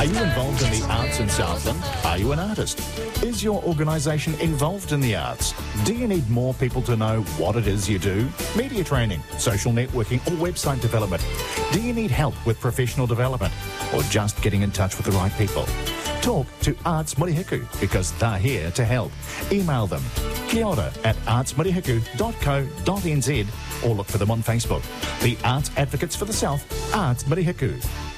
Are you involved in the arts in Southland? Are you an artist? Is your organisation involved in the arts? Do you need more people to know what it is you do? Media training, social networking or website development? Do you need help with professional development or just getting in touch with the right people? Talk to Arts Murihiku because they're here to help. Email them kiora@artsmurihiku.co.nz or look for them on Facebook. The Arts Advocates for the South, Arts Murihiku.